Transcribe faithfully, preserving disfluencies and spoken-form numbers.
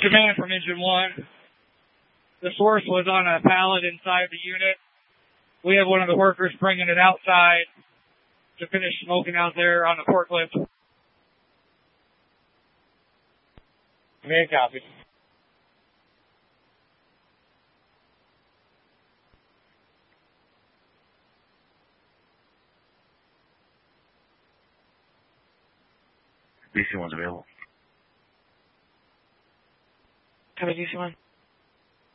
Command from Engine one. The source was on a pallet inside the unit. We have one of the workers bringing it outside to finish smoking out there on the forklift. Command copy. D C one's available. Copy, D C one.